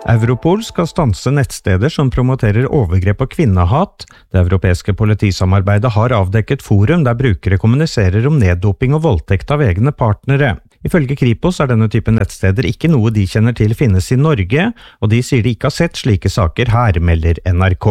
Europol skal stanse nettsteder som promoterer overgrep og kvinnehat. Det europeiske politisamarbeidet har avdekket forum der brukere kommuniserer om neddoping og voldtekt av egne partnere. Ifølge Kripos er denne typen nettsteder ikke noe de kjenner til finnes i Norge, og de sier de ikke har sett slike saker her, melder NRK.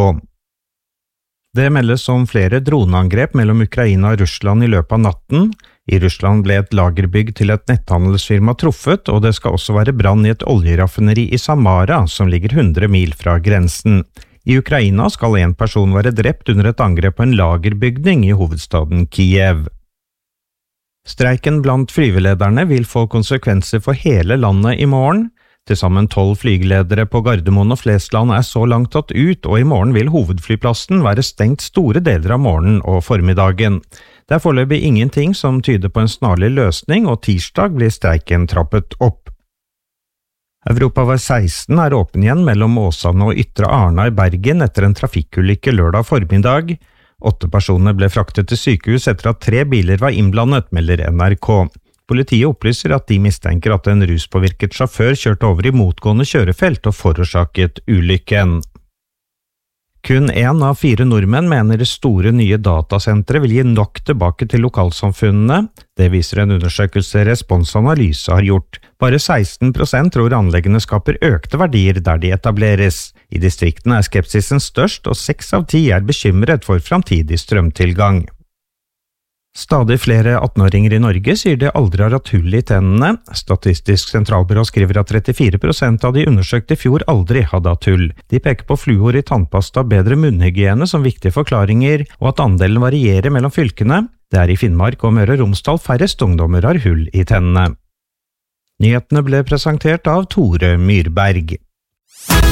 Det meldes om flere droneangrep mellom Ukraina og Russland i løpet av natten. I Russland ble et lagerbygg til et netthandelsfirma truffet, og det skal også være brann i et oljeraffineri i Samara, som ligger 100 mil fra grensen. I Ukraina skal en person være drept under et angrep på en lagerbygning i hovedstaden Kiev. Streiken blant flyvelederne vil få konsekvenser for hele landet i morgen. Til sammen 12 flygeledere på Gardermoen og Flesland er så langt tatt ut, og i morgen vil hovedflyplassen være stengt store deler av morgenen og formiddagen. Det er foreløpig ingenting som tyder på en snarlig løsning, og tirsdag blir streiken trappet opp. Europavei 16 er åpen igjen mellom Åsane og Ytre Arna i Bergen etter en trafikkulykke lørdag formiddag. 8 personer ble fraktet til sykehus etter at 3 biler var innblandet, melder NRK. Politiet opplyser at de mistenker at en ruspåvirket sjåfør kjørte over i motgående kjørefelt og forårsaket ulykken. Kun 1 av 4 nordmenn mener det store nye datasentre vil gi nok tilbake til lokalsamfunnene. Det viser en undersøkelse Respons Analyse har gjort. Bare 16% tror anleggene skaper økte verdier der de etableres. I distriktene er skepsisen størst, og 6 av 10 er bekymret for framtidig strømtilgang. Stadig flere 18-åringer i Norge sier de aldri har hatt hull i tennene. Statistisk sentralbyrå skriver at 34% av de undersøkte i fjor aldri hadde hatt hull. De peker på fluor i tannpasta, bedre munnhygiene som viktige forklaringer, og at andelen varierer mellom fylkene. Det er i Finnmark og Møre og Romsdal færrest ungdommer har hull i tennene. Nyhetene ble presentert av Tore Myrberg.